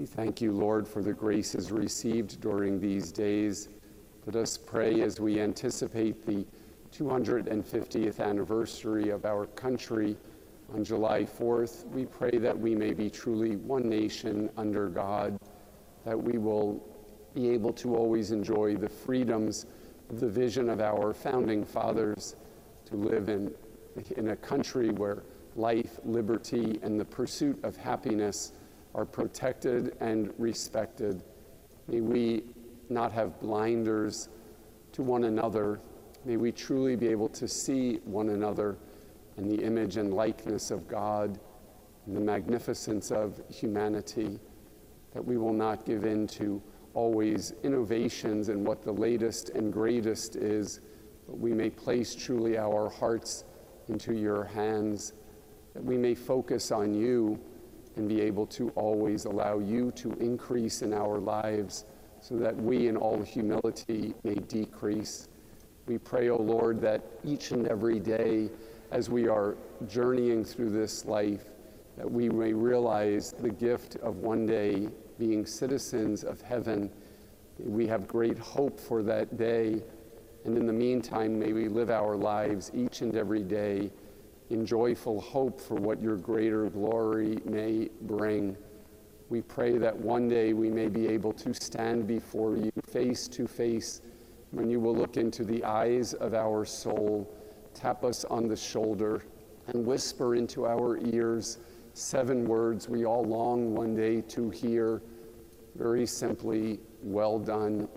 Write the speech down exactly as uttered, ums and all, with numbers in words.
We thank you, Lord, for the graces received during these days. Let us pray as we anticipate the two hundred fiftieth anniversary of our country on July fourth. We pray that we may be truly one nation under God, that we will be able to always enjoy the freedoms of the vision of our founding fathers, to live in, in a country where life, liberty, and the pursuit of happiness are protected and respected. May we not have blinders to one another. May we truly be able to see one another in the image and likeness of God, and the magnificence of humanity, that we will not give in to always innovations and what the latest and greatest is, but we may place truly our hearts into your hands, that we may focus on you and be able to always allow you to increase in our lives so that we in all humility may decrease. We pray, O Lord, that each and every day as we are journeying through this life, that we may realize the gift of one day being citizens of heaven. We have great hope for that day, and in the meantime, may we live our lives each and every day in joyful hope for what your greater glory may bring. We pray that one day we may be able to stand before you face to face, when you will look into the eyes of our soul, tap us on the shoulder, and whisper into our ears seven words we all long one day to hear. Very simply, well done,